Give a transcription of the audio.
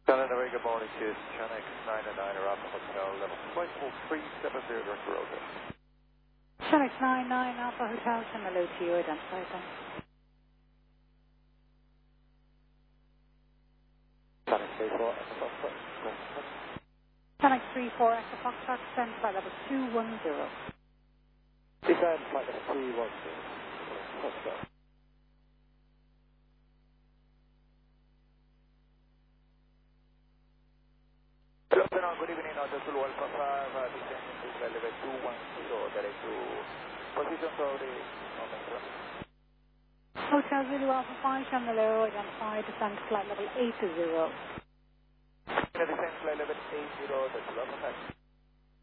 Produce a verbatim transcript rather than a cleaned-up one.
Channel, very good morning to you. Channel nine nine or Alpha Hotel, level flight four three seven zero, direct to Roger. Channel nine nine Alpha Hotel, send hello to you, identify them. Channel three four, Alpha Foxtrot. Channel three four Alpha Foxtrot, send flight level two one zero. Descend flight level two one zero. Foxtrot. Hello, afternoon, good evening, Hotel Zulu Alpha five, uh, descending to flight level two one zero, direct to position for the moment. Hotel Zulu Alpha five, send hello, identify, descend flight level eight zero. Descend flight level eight zero, that's Alpha five.